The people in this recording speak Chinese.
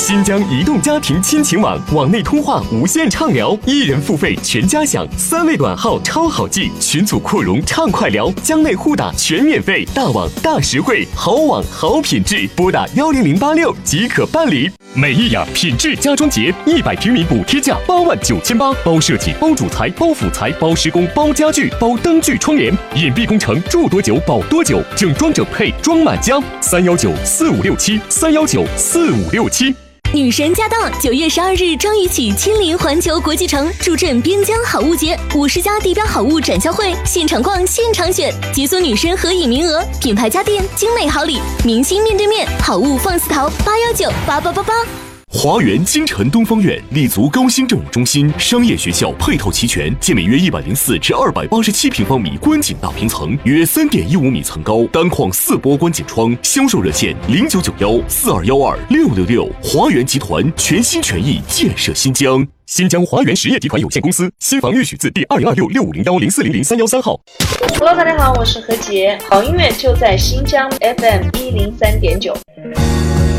新疆移动家庭亲情网，网内通话无限畅聊，1人付费全家享，3位短号超好记，群组扩容畅快聊，疆内互打全免费，大网大实惠，好网好品质，拨打10086即可办理。美意雅品质家装节100平米补贴价89800，包设计、包主材、包辅材、包施工、包家具、包灯具窗帘，隐蔽工程，住多久保多久，整装整配装满家。3194567，3194567。 女神驾到！9月12日张宇起亲临环球国际城，助阵边疆好物节，50家地标好物展销会，现场逛，现场选，解锁女神合影名额，品牌家电，精美好礼，明星面对面，好物放肆淘，8198888。 华园京城东方苑立足高新政务中心、商业学校，配套齐全，建每约104至287平方米观景大平层，约3.15米层高，单框4波观景窗。销售热线099142126666。华园集团全心全意建设新疆。新疆华园实业集团有限公司，新房预许字第2026650104003113号。 Hello， 大家好，我是何洁，好音乐就在新疆 FM103.9。